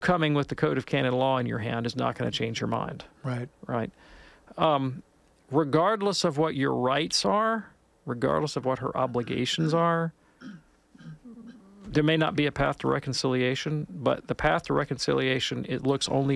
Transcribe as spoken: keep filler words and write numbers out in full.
coming with the Code of Canon Law in your hand is not going to change your mind. Right. Right. Um, regardless of what your rights are, regardless of what her obligations are, there may not be a path to reconciliation, but the path to reconciliation, it looks only